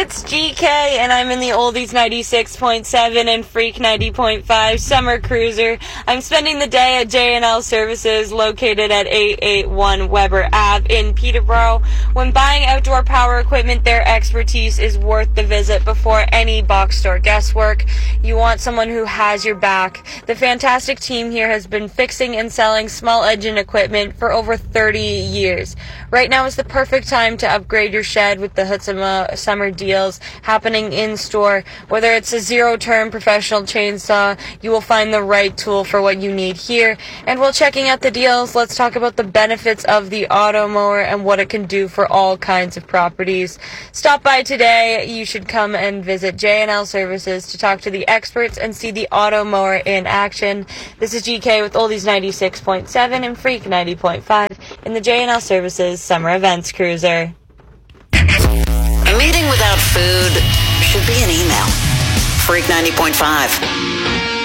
it's GK, and I'm in the Oldies 96.7 and Freak 90.5 Summer Cruiser. I'm spending the day at J&L Services, located at 881 Weber Ave in Peterborough. When buying outdoor power equipment, their expertise is worth the visit before any box store guesswork. You want someone who has your back. The fantastic team here has been fixing and selling small engine equipment for over 30 years. Right now is the perfect time to upgrade your shed with the Hutsuma summer deals happening in store. Whether it's a zero-turn professional chainsaw, you will find the right tool for what you need here. And while checking out the deals, let's talk about the benefits of the auto mower and what it can do for all kinds of properties. Stop by today. You should come and visit J&L Services to talk to the experts and see the auto mower in action. This is GK with Oldies 96.7 and Freak 90.5 in the J&L Services Summer Events Cruiser. A meeting without food should be an email. Freak 90.5.